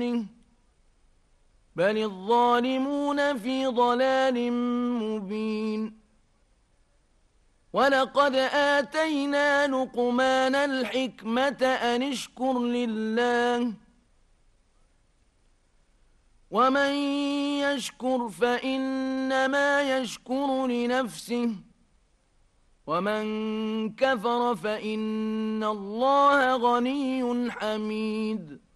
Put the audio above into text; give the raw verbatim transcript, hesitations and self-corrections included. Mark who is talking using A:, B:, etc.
A: بنفسه بل الظالمون في ضلال مبين ولقد آتينا لقمان الحكمة أن اشكر لله ومن يشكر فإنما يشكر لنفسه ومن كفر فإن الله غني حميد